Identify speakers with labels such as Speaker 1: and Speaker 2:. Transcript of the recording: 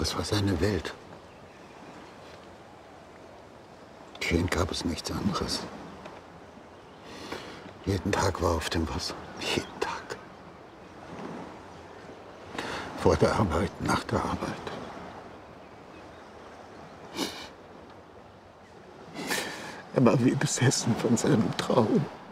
Speaker 1: Das war seine Welt. Für ihn gab es nichts anderes. Jeden Tag war er auf dem Wasser. Jeden Tag. Vor der Arbeit, nach der Arbeit. Er war wie besessen von seinem Traum.